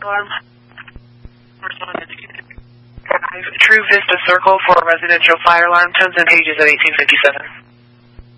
alarm. True Vista Circle for a residential fire alarm, tones and pages at 1857.